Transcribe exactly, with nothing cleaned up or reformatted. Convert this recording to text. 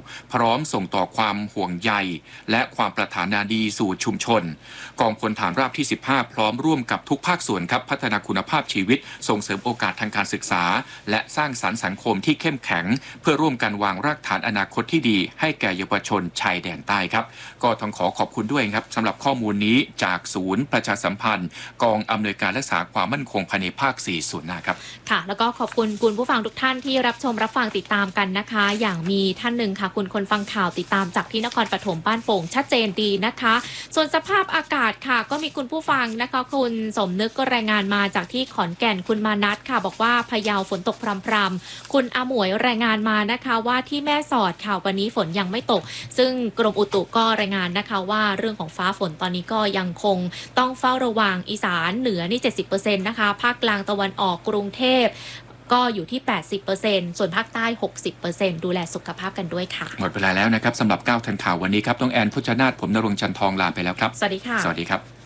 พร้อมส่งต่อความห่วงใยและความปรารถนาดีสู่ชุมชนกองพลฐานราบที่สิบห้าพร้อมร่วมกับทุกภาคส่วนครับพัฒนาคุณภาพชีวิตส่งเสริมโอกาสทางการศึกษาและสร้างสรรค์สังคมที่เข้มแข็งเพื่อร่วมกันวางรากฐานอนาคตที่ดีให้แก่เยาวชนชายแดนใต้ครับก็ต้องขอขอบคุณด้วยครับสำหรับข้อมูลนี้จากศูนย์ประชาสัมพันธ์กองอำนวยการรักษาความมั่นคงภายในภาคสี่ศูนย์หน้าครับค่ะแล้วก็ขอบคุณคุณผู้ฟังทุกท่านที่รับชมรับฟังติดตามกันนะคะอย่างมีท่านหนึ่งค่ะคุณคนฟังข่าวติดตามจากที่นครปฐมบ้านโป่งชัดเจนดีนะคะส่วนสภาพอากาศค่ะก็มีคุณผู้ฟังนะคะคุณสมนึกก็รายงานมาจากที่ขอนแก่นคุณมานัทค่ะบอกว่าพะเยาฝนตกพรำๆคุณอาหมวยรายงานมานะคะว่าที่แม่สอดค่ะวันนี้ฝนยังไม่ตกซึ่งกรมอุตุก็รายงานนะคะว่าเรื่องของฟ้าฝนตอนนี้ก็ยังคงต้องเฝ้าระวังอีสานเหนือนี่ เจ็ดสิบเปอร์เซ็นต์ นะคะภาคกลางตะวันออกกรุงเทพก็อยู่ที่ แปดสิบเปอร์เซ็นต์ ส่วนภาคใต้ หกสิบเปอร์เซ็นต์ ดูแลสุขภาพกันด้วยค่ะหมดเวลาแล้วนะครับสำหรับเก้าทันข่าววันนี้ครับต้องแอนพุชนาถผมณรงค์จันทองลาไปแล้วครับสวัสดีค่ะสวัสดีครับ